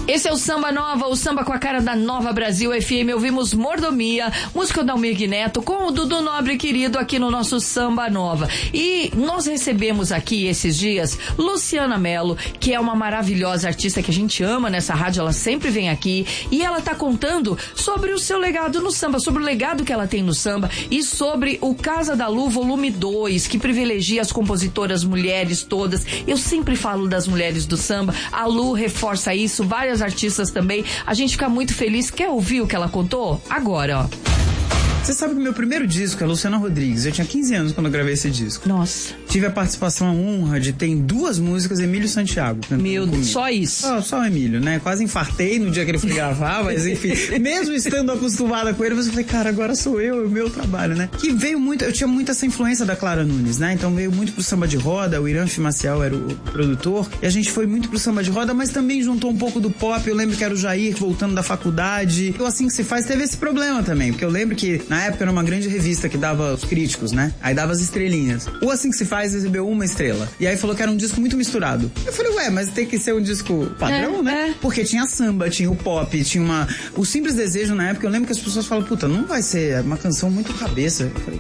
Esse é o Samba Nova, o samba com a cara da Nova Brasil FM. Ouvimos Mordomia, música do Almir Neto, com o Dudu Nobre querido aqui no nosso Samba Nova. E nós recebemos aqui esses dias Luciana Mello, que é uma maravilhosa artista que a gente ama nessa rádio, ela sempre vem aqui e ela tá contando sobre o seu legado no samba, sobre o legado que ela tem no samba e sobre o Casa da Lu Volume 2, que privilegia as compositoras mulheres todas. Eu sempre falo das mulheres do samba, a Lu reforça isso, várias artistas também. A gente fica muito feliz. Quer ouvir o que ela contou? Agora, ó. Você sabe que o meu primeiro disco é Luciana Rodrigues. Eu tinha 15 anos quando eu gravei esse disco. Nossa. Tive a participação, a honra de ter em 2 músicas Emílio Santiago. Meu Deus, só isso. Só o Emílio, né? Quase infartei no dia que ele foi gravar, mas enfim. Mesmo estando acostumada com ele, eu falei, cara, agora sou eu, é o meu trabalho, né? Que veio muito, eu tinha muito essa influência da Clara Nunes, né? Então veio muito pro samba de roda, o Irã Maciel era o produtor, e a gente foi muito pro samba de roda, mas também juntou um pouco do pop. Eu lembro que era o Jair voltando da faculdade. O Assim Que Se Faz teve esse problema também, porque eu lembro que na época era uma grande revista que dava os críticos, né? Aí dava as estrelinhas. O Assim Que Se Faz recebeu 1 estrela. E aí falou que era um disco muito misturado. Eu falei, ué, mas tem que ser um disco padrão, né? Porque tinha samba, tinha o pop, tinha uma... O Simples Desejo na época, eu lembro que as pessoas falam, puta, não vai ser uma canção muito cabeça. Eu falei,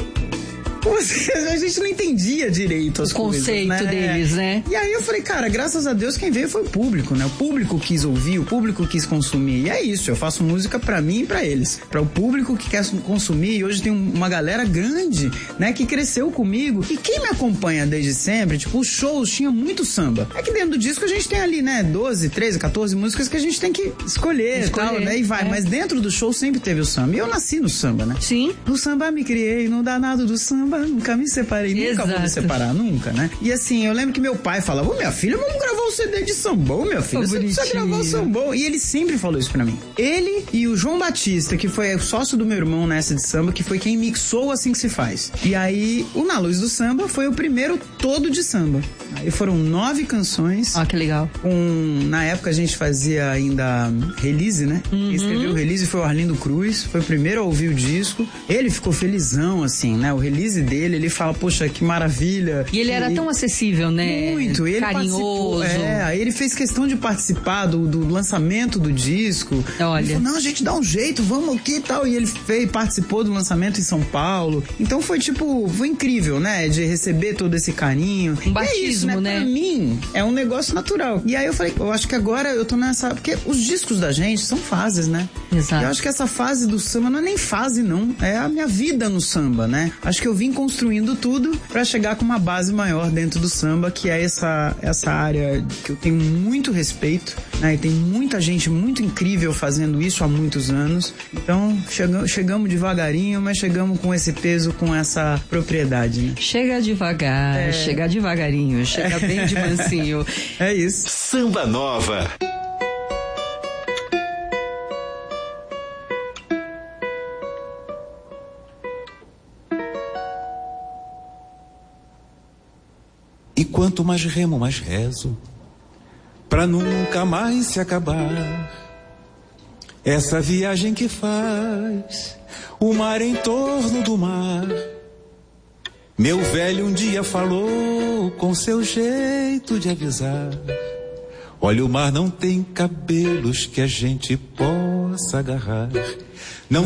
a gente não entendia direito as coisas, conceito, né? Deles, né? E aí eu falei, cara, graças a Deus quem veio foi o público, né? O público quis ouvir, o público quis consumir. E é isso, eu faço música pra mim e pra eles. Pra o público que quer consumir. E hoje tem uma galera grande, né? Que cresceu comigo. E quem me acompanha desde sempre, tipo, os shows tinha muito samba. É que dentro do disco a gente tem ali, né? 12, 13, 14 músicas que a gente tem que escolher e tal, né? E vai. Mas dentro do show sempre teve o samba. E eu nasci no samba, né? Sim. No samba me criei, no danado do samba, nunca me separei, nunca vou me separar, nunca, né? E assim, eu lembro que meu pai falava, ô minha filha, vamos gravar um CD de sambão, minha filha, você precisa gravar um sambão. E ele sempre falou isso pra mim. Ele e o João Batista, que foi sócio do meu irmão nessa de samba, que foi quem mixou Assim Que Se Faz. E aí, o Na Luz do Samba foi o primeiro todo de samba. Aí foram 9 canções. Ah, que legal. Na época a gente fazia ainda release, né? Quem escreveu o release foi o Arlindo Cruz, foi o primeiro a ouvir o disco. Ele ficou felizão, assim, né? O release dele, ele fala, poxa, que maravilha. E ele era tão acessível, né? Muito. E ele carinhoso. Aí ele fez questão de participar do lançamento do disco. Olha. Ele falou, não, a gente dá um jeito, vamos aqui e tal. E ele participou do lançamento em São Paulo. Então foi incrível, né? De receber todo esse carinho. Um batismo, isso, né? Pra mim, é um negócio natural. E aí eu falei, eu acho que agora eu tô nessa... Porque os discos da gente são fases, né? Exato. E eu acho que essa fase do samba não é nem fase, não. É a minha vida no samba, né? Acho que eu vim construindo tudo pra chegar com uma base maior dentro do samba, que é essa área que eu tenho muito respeito, né? E tem muita gente muito incrível fazendo isso há muitos anos. Então, chegamos devagarinho, mas chegamos com esse peso, com essa propriedade, né? Chega devagar, chega devagarinho, chega bem de mansinho. É isso. Samba Nova. E quanto mais remo, mais rezo, pra nunca mais se acabar. Essa viagem que faz o mar em torno do mar. Meu velho um dia falou com seu jeito de avisar. Olha, o mar não tem cabelos que a gente possa agarrar.